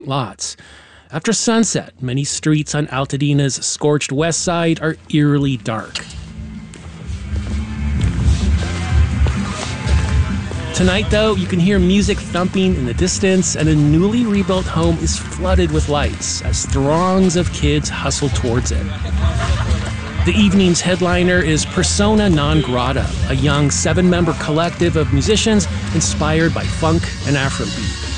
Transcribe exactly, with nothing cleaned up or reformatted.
Lots. After sunset, many streets on Altadena's scorched west side are eerily dark. Tonight, though, you can hear music thumping in the distance, and a newly rebuilt home is flooded with lights as throngs of kids hustle towards it. The evening's headliner is Persona Non Grata, a young seven-member collective of musicians inspired by funk and Afrobeat.